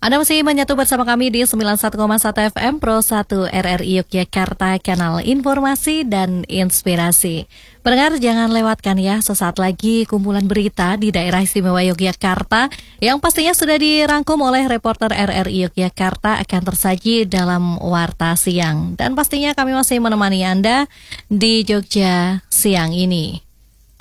Anda masih menyatu bersama kami di 91,1 FM Pro 1 RRI Yogyakarta, kanal informasi dan inspirasi. Pendengar, jangan lewatkan ya sesaat lagi kumpulan berita di daerah istimewa Yogyakarta yang pastinya sudah dirangkum oleh reporter RRI Yogyakarta akan tersaji dalam Warta Siang. Dan pastinya kami masih menemani Anda di Jogja siang ini.